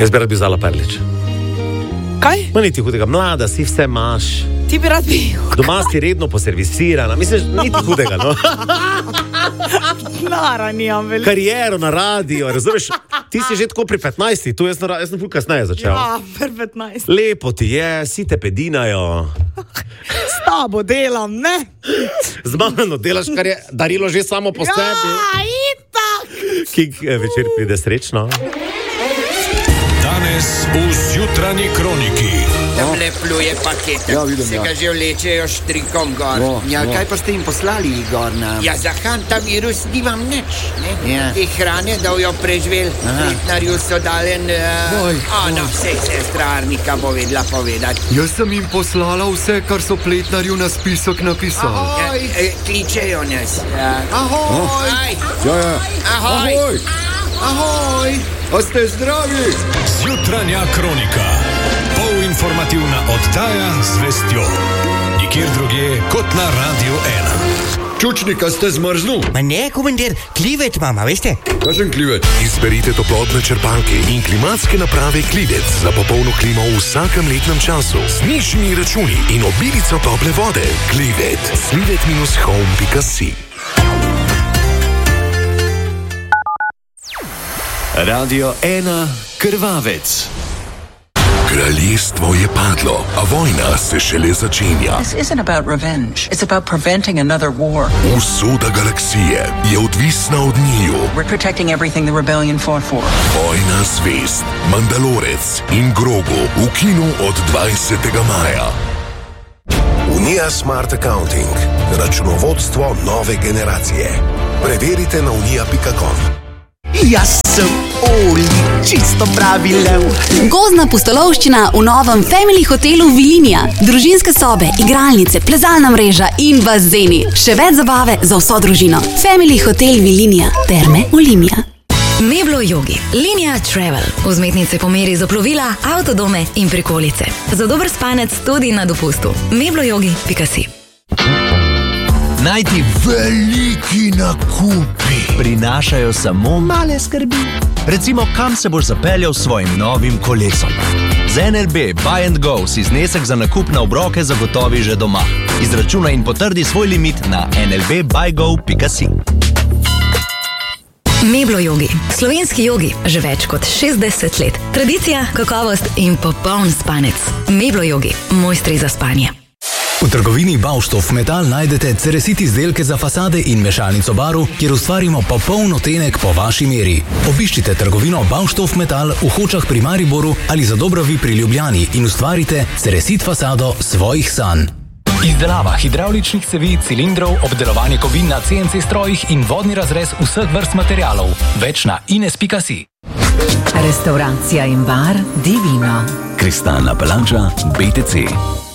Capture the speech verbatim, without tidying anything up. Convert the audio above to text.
Jaz bi rad bi vzala Perlič. Kaj? Ma niti hudega, mlada si, vse imaš. Ti bi rad bil. Doma si redno poservisirana, misliš, niti hudega, no. Klara, nijam veliko. Kariero na radio, razumeš? Ti si že tako pri petnajstih, tu jaz, jaz sem ful kasneje začel. Ja, pri petnajst. Lepo ti je, si te pedinajo. S tabo delam, ne? Z mano delaš, kar je darilo že samo po Ja, sebi. itak. Kik večer pride srečno. Danes v Zjutranji kroniki. Tamle pluje paket. Ja, vidim, Se ja. ga že vlečejo štrikom gor. No, Ja, no. kaj pa ste jim poslali, Igor, na... Ja, za hantavirus nimam nič, ne? Ja. Te hrane, da jo preživel. Aha. Letnarju so dalen... Uh, Oj, ono, vse sestra Arnika bo vedela povedati. Jaz sem jim poslala vse, kar so pletnarju na spisek napisali. Ja, eh, kličejo nas. Ja. Ahoj! Aj, Ja, ja. Ahoj! Ahoj! ahoj! A ste zdravi? Zjutranja kronika. Polinformativna oddaja z vestjo. Nikjer drugje kot na Radio ena. Čučnika ste zmrznul? Ma ne, komandir, klivet mama, veste? Kažem klivet. Izberite toplotne črpalke in klimatske naprave Klivec za popolno klimo v vsakem letnem času. Z nižjimi računi in obilico tople vode. Klivet. klivet dash home pika si. Radio ena Krvavec. Kraljestvo je padlo, a vojna se šele začenja. This isn't about revenge. It's about preventing another war. Usoda galaksije je odvisna od njiju. We're protecting everything the rebellion fought for. Vojna zvezd, Mandalorec in Grogu v kinu od dvajsetega maja. Unija Smart Accounting. Računovodstvo nove generacije. Preverite na unija pika com. Jaz sem Oli, čisto pravi lev. Gozdna pustolovščina v novem Family hotelu Vilinija. Družinske sobe, igralnice, plezalna mreža in bazeni. Še več zabave za vso družino. Family hotel Vilinija. Terme Olimia. Meblo Yogi. Linija Travel. Vzmetnice po meri za plovila, avtodome in prikolice. Za dober spanec tudi na dopustu. meblo yogi pika si. Najti veliki nakupi prinašajo samo male skrbi. Recimo, kam se boš zapeljal s svojim novim kolesom. Z N L B Buy and Go si znesek za nakup na obroke zagotovi že doma. Izračunaj in potrdi svoj limit na en el be buy go pika si. Meblo Yogi. Slovenski jogi že več kot šestdeset let. Tradicija, kakovost in popoln spanec. Meblo Yogi. Mojstri za spanje. V trgovini Baustoff Metal najdete ceresit izdelke za fasade in mešalnico barv, kjer ustvarimo popoln odtenek po vaši meri. Obiščite trgovino Baustoff Metal v Hočah pri Mariboru ali Zadobrovi pri Ljubljani in ustvarite ceresit fasado svojih sanj. Izdelava hidravličnih cevi, cilindrov, obdelovanje kovin na C N C strojih in vodni razrez vseh vrst materialov. Več na ines pika si. Restauracija in bar Divino. Kristalna palača B T C.